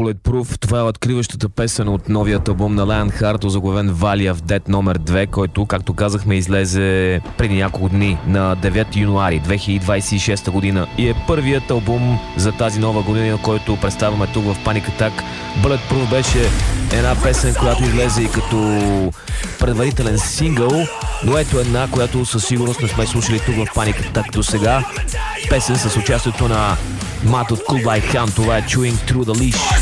Bulletproof. Това е откриващата песен от новият албум на Lionheart, озаглавен Valley of Death номер 2, който, както казахме, излезе преди няколко дни на 9 януари 2026 година и е първият албум за тази нова година, който представяме тук в Panic Attack. Bulletproof беше една песен, която излезе и като предварителен сингъл, но ето една, която със сигурност не сме слушали тук в Panic Attack до сега. Песен с участието на Мат от Cool Like Ham. Това е Chewing Through the Leash.